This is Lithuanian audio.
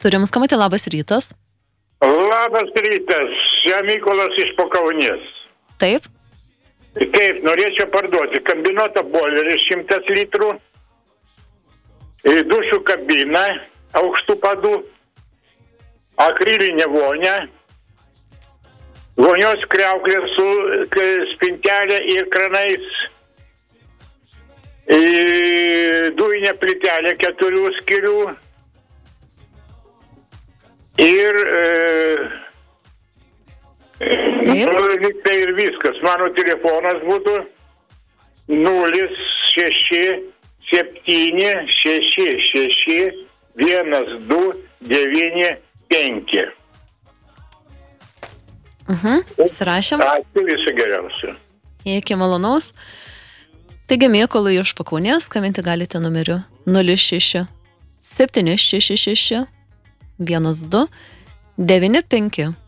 Turim skambutį, labas rytas. Labas rytas, čia Mykolas iš Pakaunės. Taip. Taip, norėčiau parduoti kombinuotą boilerį 100 litrų, dušų kabiną, aukštų padų, akrilinę vonę, vonios kriauklė su spintelė ir kranais, dujinę plytelę 4 skyrių ir tai ir viskas. Mano telefonas būtų 067661295. Įsirašėm. Ačiū, viso geriausio. Iki malonaus. Taigi, Mykolui iš Pakaunės skambinti galite numeriu 06 766 12 95.